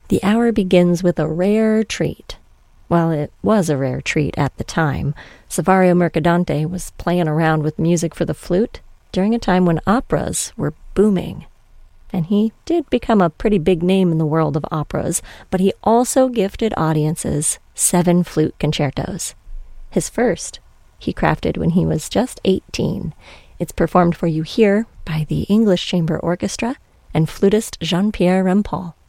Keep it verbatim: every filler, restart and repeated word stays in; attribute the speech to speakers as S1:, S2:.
S1: The hour begins with a rare treat. Well, it was a rare treat at the time. Saverio Mercadante was playing around with music for the flute during a time when operas were booming. And he did become a pretty big name in the world of operas, but he also gifted audiences seven flute concertos. His first he crafted when he was just eighteen. It's performed for you here by the English Chamber Orchestra and flutist Jean-Pierre Rampal.